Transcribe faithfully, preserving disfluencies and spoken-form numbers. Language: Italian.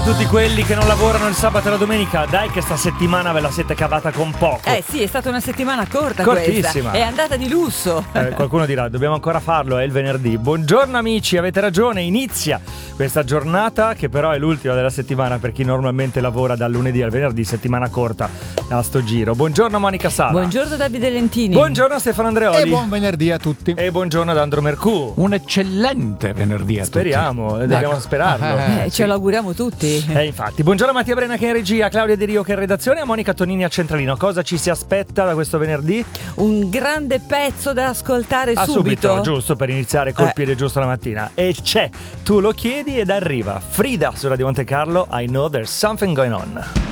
tutti quelli che non lavorano il sabato e la domenica. Dai che sta settimana ve la siete cavata con poco. Eh sì, è stata una settimana corta. Cortissima. Questa. È andata di lusso. Eh, qualcuno dirà, dobbiamo ancora farlo, è il venerdì. Buongiorno amici, avete ragione, inizia questa giornata che però è l'ultima della settimana per chi normalmente lavora dal lunedì al venerdì, settimana corta a sto giro. Buongiorno Monica Sala. Buongiorno Davide Lentini. Buongiorno Stefano Andreoli. E buon venerdì a tutti. E buongiorno ad Andro Mercù. Un eccellente venerdì a Speriamo, tutti. dobbiamo Ecco. sperarlo. Eh, ce lo auguriamo tutti. Eh, infatti. Buongiorno a Mattia Brena che è in regia, a Claudia Di Rio che è in redazione, a Monica Tonini a Centralino. Cosa ci si aspetta da questo venerdì? Un grande pezzo da ascoltare Ah, subito. subito, giusto, per iniziare col Eh. piede giusto la mattina. E c'è, tu lo chiedi ed arriva. Frida su Radio Monte Carlo, I Know There's Something Going On.